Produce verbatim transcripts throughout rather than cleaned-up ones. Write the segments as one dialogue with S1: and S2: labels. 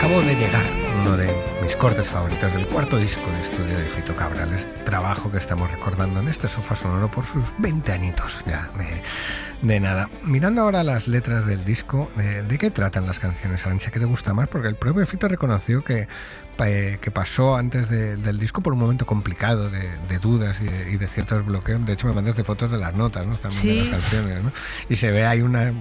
S1: Acabo de llegar, uno de mis cortes favoritos del cuarto disco de estudio de Fito Cabral, este trabajo que estamos recordando en este sofá sonoro por sus veinte añitos ya de, de nada. Mirando ahora las letras del disco, ¿de, de qué tratan las canciones, Arantxa? ¿Qué te gusta más? Porque el propio Fito reconoció que que pasó antes de, del disco por un momento complicado de, de dudas y de, y de ciertos bloqueos. De hecho, me mandaste fotos de las notas, ¿no? También sí. De las canciones, ¿no? Y se ve ahí una,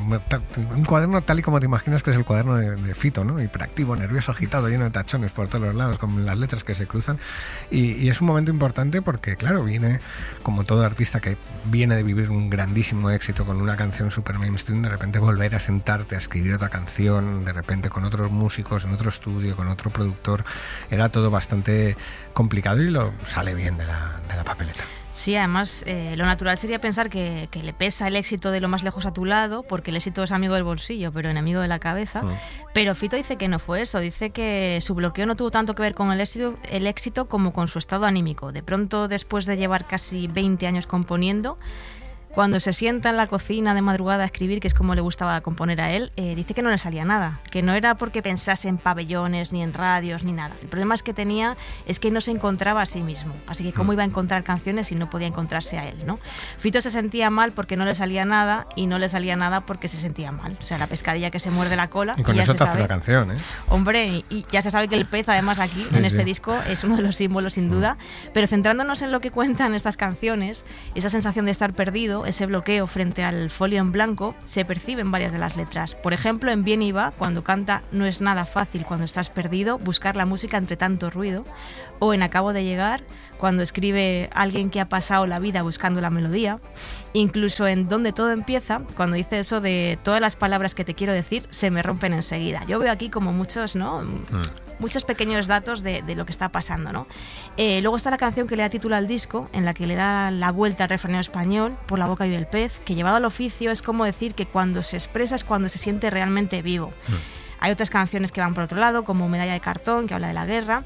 S1: un cuaderno tal y como te imaginas que es el cuaderno de, de Fito, ¿no? Hiperactivo, nervioso, agitado, lleno de tachones por todos los lados, con las letras que se cruzan. Y, y es un momento importante porque, claro, viene, como todo artista que viene de vivir un grandísimo éxito con una canción super mainstream, de repente volver a sentarte a escribir otra canción, de repente con otros músicos, en otro estudio, con otro productor. Era todo bastante complicado y lo sale bien de la, de la papeleta.
S2: Sí, además eh, lo natural sería pensar que, que le pesa el éxito de Lo más lejos a tu lado, porque el éxito es amigo del bolsillo, pero enemigo de la cabeza. Mm. Pero Fito dice que no fue eso, dice que su bloqueo no tuvo tanto que ver con el éxito, el éxito como con su estado anímico. De pronto, después de llevar casi veinte años componiendo, cuando se sienta en la cocina de madrugada a escribir, que es como le gustaba componer a él, eh, dice que no le salía nada, que no era porque pensase en pabellones, ni en radios, ni nada. El problema es que tenía es que no se encontraba a sí mismo, así que cómo iba a encontrar canciones si no podía encontrarse a él, ¿no? Fito se sentía mal porque no le salía nada, y no le salía nada porque se sentía mal. O sea, la pescadilla que se muerde la cola.
S1: Y con
S2: y
S1: eso te hace una canción, ¿eh?
S2: Hombre, y, y ya se sabe que el pez, además, aquí, sí, en este sí. disco, es uno de los símbolos, sin duda. Mm. Pero centrándonos en lo que cuentan estas canciones, esa sensación de estar perdido, ese bloqueo frente Frente al folio en blanco, se percibe en varias de las letras. Por ejemplo, en Bien y Va, cuando canta "No es nada fácil cuando estás perdido, buscar la música entre tanto ruido", o en Acabo de llegar, cuando escribe alguien que ha pasado la vida buscando la melodía. Incluso en Donde todo empieza, cuando dice eso de "todas las palabras que te quiero decir se me rompen enseguida". Yo veo aquí como muchos, ¿no? Mm. muchos pequeños datos de, de lo que está pasando, ¿no? Eh, luego está la canción que le da título al disco, en la que le da la vuelta al refranero español, "por la boca vive el pez", que llevado al oficio es como decir que cuando se expresa es cuando se siente realmente vivo. Mm. Hay otras canciones que van por otro lado, como Medalla de cartón, que habla de la guerra.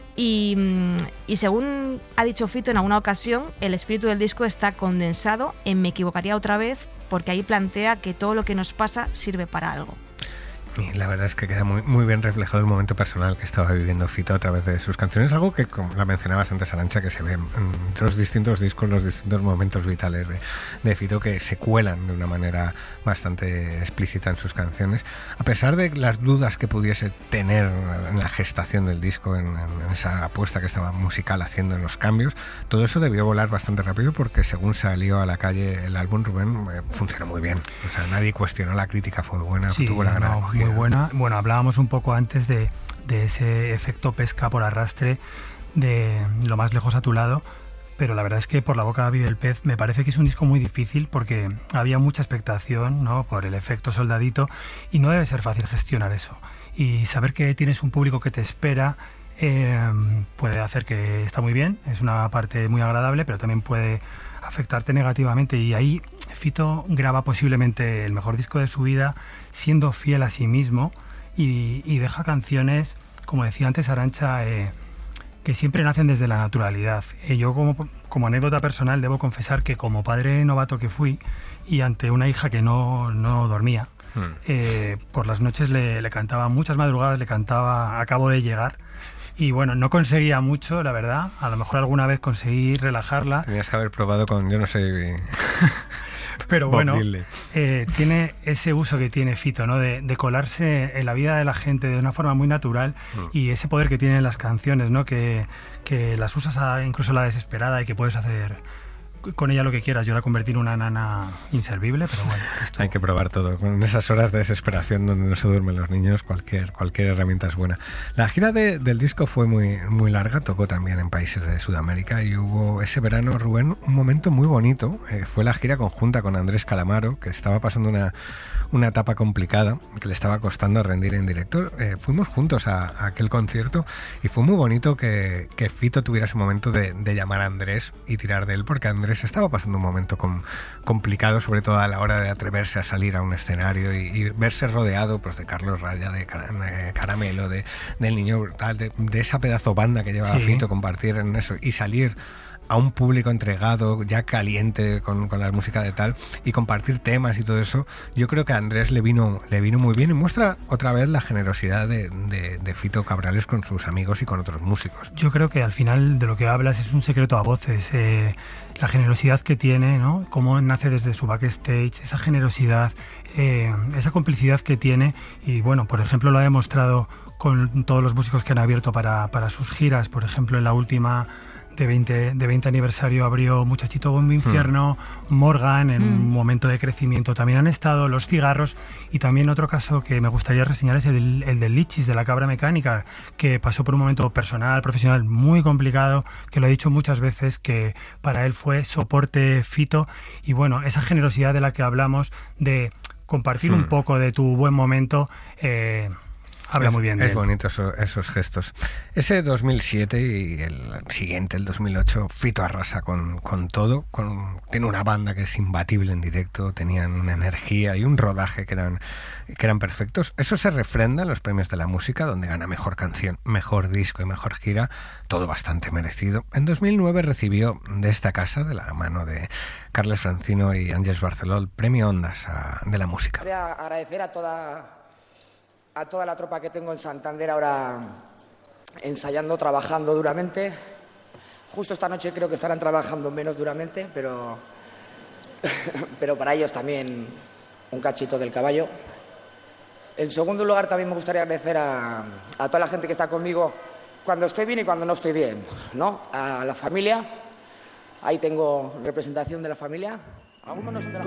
S2: Y, y según ha dicho Fito en alguna ocasión, el espíritu del disco está condensado en "Me equivocaría otra vez", porque ahí plantea que todo lo que nos pasa sirve para algo.
S1: Y la verdad es que queda muy, muy bien reflejado el momento personal que estaba viviendo Fito a través de sus canciones, algo que, como la mencionabas antes, Arantxa, que se ve en los distintos discos, los distintos momentos vitales de, de Fito, que se cuelan de una manera bastante explícita en sus canciones, a pesar de las dudas que pudiese tener en la gestación del disco, en, en esa apuesta que estaba musical haciendo en los cambios. Todo eso debió volar bastante rápido, porque según salió a la calle el álbum, Rubén, eh, funcionó muy bien. O sea, nadie cuestionó la crítica, fue buena, sí, tuvo la gran
S3: no,
S1: acogida.
S3: Muy buena. Bueno, hablábamos un poco antes de, de ese efecto pesca por arrastre de Lo más lejos a tu lado, pero la verdad es que Por la boca vive el pez me parece que es un disco muy difícil, porque había mucha expectación, ¿no?, por el efecto soldadito, y no debe ser fácil gestionar eso. Y saber que tienes un público que te espera eh, puede hacer que está muy bien, es una parte muy agradable, pero también puede afectarte negativamente, y ahí Fito graba posiblemente el mejor disco de su vida, siendo fiel a sí mismo, y, y deja canciones, como decía antes Arantxa, eh, que siempre nacen desde la naturalidad. Eh, yo como, como anécdota personal debo confesar que como padre novato que fui, y ante una hija que no, no dormía, hmm. eh, por las noches le, le cantaba muchas madrugadas, le cantaba Acabo de llegar. Y bueno, no conseguía mucho, la verdad. A lo mejor alguna vez conseguí relajarla.
S1: Tenías que haber probado con, yo no sé...
S3: Pero bueno, eh, tiene ese uso que tiene Fito, ¿no?, de, de colarse en la vida de la gente de una forma muy natural, mm. y ese poder que tienen las canciones, ¿no?, que, que las usas a, incluso a la desesperada, y que puedes hacer con ella lo que quieras. Yo la convertí en una nana inservible, pero bueno. Esto...
S1: Hay que probar todo. Con esas horas de desesperación donde no se duermen los niños, cualquier, cualquier herramienta es buena. La gira de, del disco fue muy, muy larga, tocó también en países de Sudamérica, y hubo ese verano, Rubén, un momento muy bonito. Eh, fue la gira conjunta con Andrés Calamaro, que estaba pasando una, una etapa complicada, que le estaba costando rendir en directo. Eh, fuimos juntos a, a aquel concierto, y fue muy bonito que, que Fito tuviera ese momento de, de llamar a Andrés y tirar de él, porque Andrés estaba pasando un momento com, complicado, sobre todo a la hora de atreverse a salir a un escenario y, y verse rodeado, pues, de Carlos Raya, de, de Caramelo, de, del Niño Brutal, de, de esa pedazo banda que llevaba sí. Fito, compartir en eso y salir a un público entregado, ya caliente con, con la música de tal, y compartir temas y todo eso, yo creo que a Andrés le vino, le vino muy bien y muestra otra vez la generosidad de, de, de Fito Cabrales con sus amigos y con otros músicos.
S3: Yo creo que al final de lo que hablas es un secreto a voces, eh, la generosidad que tiene, ¿no? Cómo nace desde su backstage, esa generosidad, eh, esa complicidad que tiene, y bueno, por ejemplo lo ha demostrado con todos los músicos que han abierto para, para sus giras. Por ejemplo, en la última de veinte, de veinte aniversario abrió Muchachito Bombo Infierno, mm. Morgan, en mm. un momento de crecimiento también han estado, Los Cigarros, y también otro caso que me gustaría reseñar es el, el del Lichis, de La Cabra Mecánica, que pasó por un momento personal, profesional muy complicado, que lo ha dicho muchas veces, que para él fue soporte Fito, y bueno, esa generosidad de la que hablamos, de compartir mm. un poco de tu buen momento, eh, habla
S1: es,
S3: muy bien de
S1: es
S3: él.
S1: bonito eso, esos gestos. Ese dos mil siete y el siguiente, el dos mil ocho, Fito arrasa con, con todo. Con, tiene una banda que es imbatible en directo, tenían una energía y un rodaje que eran, que eran perfectos. Eso se refrenda en los premios de la música, donde gana mejor canción, mejor disco y mejor gira, todo bastante merecido. En dos mil nueve recibió de esta casa, de la mano de Carles Francino y Ángeles Barceló, el premio Ondas a, de la música.
S4: Quería agradecer a toda... a toda la tropa que tengo en Santander ahora ensayando, trabajando duramente. Justo esta noche creo que estarán trabajando menos duramente, pero, pero para ellos también un cachito del caballo. En segundo lugar, también me gustaría agradecer a, a toda la gente que está conmigo cuando estoy bien y cuando no estoy bien, ¿no? A la familia, ahí tengo representación de la familia. Algunos no son de la